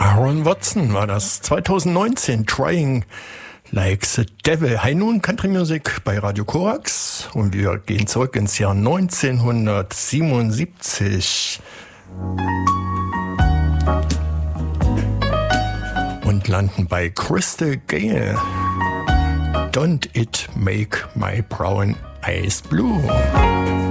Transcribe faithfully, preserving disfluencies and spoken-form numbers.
Aaron Watson war das zweitausendneunzehn, Trying Like the Devil. Hi nun Country Music bei Radio Korax und wir gehen zurück ins Jahr neunzehnhundertsiebenundsiebzig und landen bei Crystal Gayle. Don't it make my brown eyes blue?